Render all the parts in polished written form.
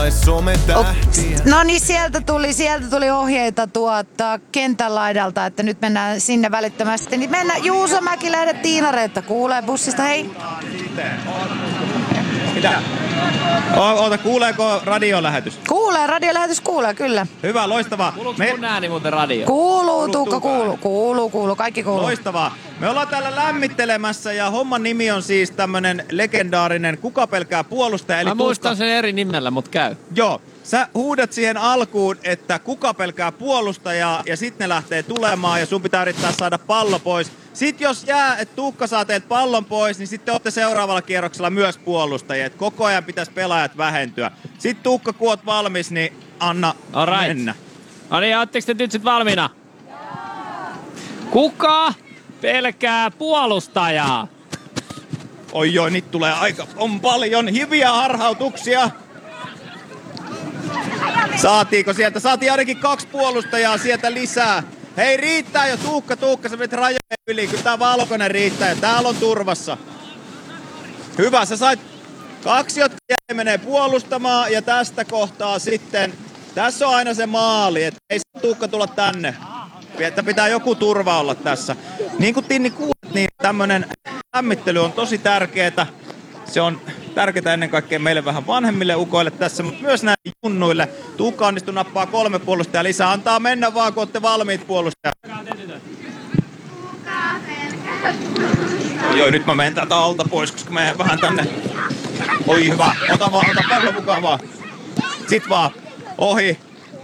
No niin, sieltä tuli ohjeita kentän laidalta, että nyt mennään sinne välittömästi. Niin mennään Juuso Mäkiläinen, Tiina Reetta kuulee bussista, hei. Mitä? Oota, kuuleeko radiolähetys? Radiolähetys kuulee, kyllä. Hyvä, loistavaa. Kuuluuko mun ääni muuten radio? Kuuluu, Tuukka, kuuluu, kaikki kuuluu. Loistavaa. Me ollaan täällä lämmittelemässä ja homman nimi on siis tämmönen legendaarinen Kuka pelkää puolustaja. Eli Mä muistan sen eri nimellä, mut käy. Joo. Sä huudat siihen alkuun, että kuka pelkää puolustajaa ja sitten ne lähtee tulemaan ja sun pitää yrittää saada pallo pois. Sitten jos jää, että Tuukka saa teiltä pallon pois, niin sitten olette seuraavalla kierroksella myös puolustajia. Et koko ajan pitäisi pelaajat vähentyä. Sitten Tuukka, kun oot valmis, niin anna mennä. No niin, ootteko te nyt sit valmiina? Kuka pelkää puolustajaa? Oi, nyt tulee on paljon hyviä harhautuksia. Saatiinko sieltä? Saatiin ainakin 2 puolustajaa sieltä lisää. Hei, riittää jo Tuukka, sä menet rajojen yli. Kyllä tää valkoinen riittää ja täällä on turvassa. Hyvä, sä sait 2, jotka menee puolustamaan ja tästä kohtaa sitten. Tässä on aina se maali, että ei saa Tuukka tulla tänne. Että pitää joku turva olla tässä. Niin kuin Tinni kuulet, niin tämmönen lämmittely on tosi tärkeetä. Se on tärkeää ennen kaikkea meille vähän vanhemmille ukoille tässä, mutta myös näille junnuille. Tuukka onnistui nappaa 3 puolustajaa lisää. Antaa mennä vaan, kun olette valmiit puolustajat. Joo, nyt mä menen täältä alta pois, koska menen vähän tänne. Oi hyvä, ota pallo mukaan vaan. Sit vaan, ohi.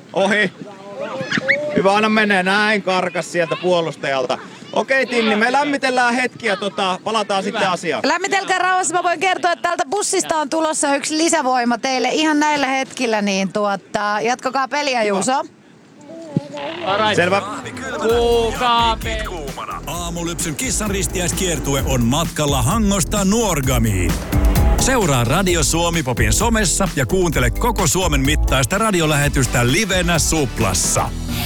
Hyvä, aina menee näin, karkas sieltä puolustajalta. Okei, Tinni, me lämmitellään hetki ja palataan sitten asiaan. Lämmitelkää rauhassa. Mä voin kertoa, että täältä bussista on tulossa yksi lisävoima teille ihan näillä hetkillä, niin jatkakaa peliä, Juuso. Selvä. Aamulypsyn kissanristiäiskiertue on matkalla Hangosta Nuorgamiin. Seuraa Radio Suomi Popin somessa ja kuuntele koko Suomen mittaista radiolähetystä livenä Suplassa.